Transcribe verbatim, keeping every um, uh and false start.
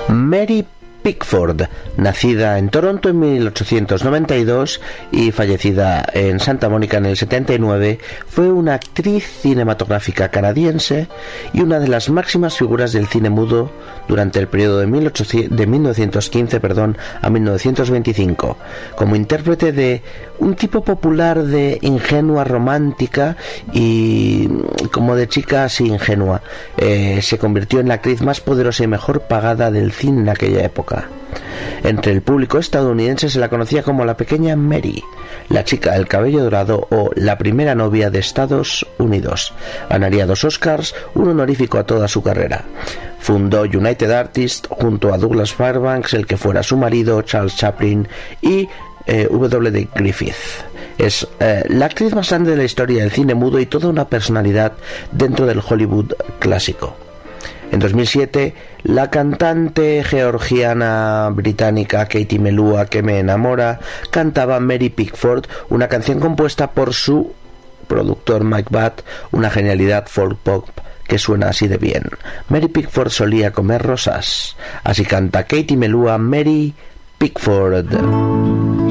Mary Pickford, nacida en Toronto en mil ochocientos noventa y dos y fallecida en Santa Mónica en el setenta y nueve, fue una actriz cinematográfica canadiense y una de las máximas figuras del cine mudo durante el periodo de, mil ochocientos, de mil novecientos quince perdón, a mil novecientos veinticinco, como intérprete de un tipo popular de ingenua romántica y como de chica así ingenua. Eh, se convirtió en la actriz más poderosa y mejor pagada del cine en aquella época. Entre el público estadounidense se la conocía como la pequeña Mary, la chica del cabello dorado o la primera novia de Estados Unidos. Ganaría dos Oscars, un honorífico a toda su carrera. Fundó United Artists junto a Douglas Fairbanks, el que fuera su marido, Charles Chaplin, y eh, W D Griffith. Es eh, la actriz más grande de la historia del cine mudo y toda una personalidad dentro del Hollywood clásico. En dos mil siete, la cantante georgiana británica Katie Melua, que me enamora, cantaba Mary Pickford, una canción compuesta por su productor Mike Batt, una genialidad folk pop que suena así de bien. Mary Pickford solía comer rosas. Así canta Katie Melua, Mary Pickford.